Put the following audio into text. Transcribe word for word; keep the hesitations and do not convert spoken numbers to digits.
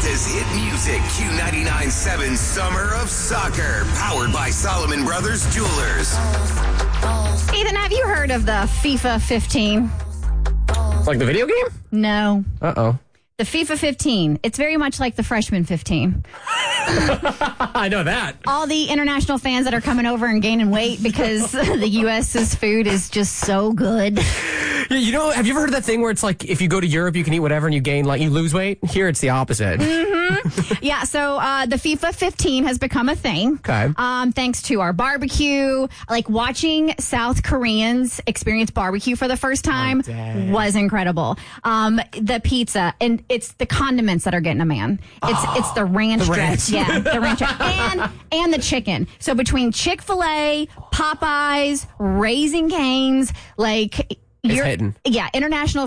Texas hit music, Q ninety-nine point seven Summer of Soccer, powered by Solomon Brothers Jewelers. Ethan, have you heard of the FIFA fifteen? Like the video game? No. Uh-oh. The FIFA fifteen. It's very much like the freshman fifteen. I know that. All the international fans that are coming over and gaining weight because the U S's food is just so good. You know, have you ever heard of that thing where it's like if you go to Europe, you can eat whatever and you gain, like, you lose weight? Here, it's the opposite. Mm-hmm. Yeah, so uh, the FIFA fifteen has become a thing. Okay. Um, thanks to our barbecue. Like, watching South Koreans experience barbecue for the first time oh, was incredible. Um, the pizza, and it's the condiments that are getting a man. It's oh, it's the ranch the dress. ranch. Yeah, the ranch dress. And, and the chicken. So between Chick-fil-A, Popeyes, Raising Cane's, like... It's You're, hitting. Yeah, international